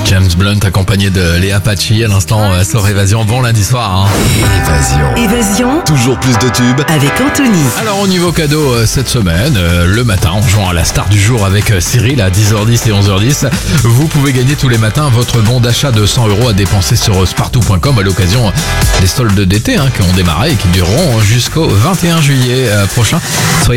James Blunt accompagné de Léa Pachi à l'instant sur Évasion. Bon lundi soir. Évasion. Toujours plus de tubes. Avec Anthony. Alors au niveau cadeau cette semaine, le matin en jouant à la star du jour avec Cyril à 10h10 et 11h10, vous pouvez gagner tous les matins votre bon d'achat de 100 € à dépenser sur spartou.com à l'occasion des soldes d'été qui ont démarré et qui dureront jusqu'au 21 juillet prochain. Soyez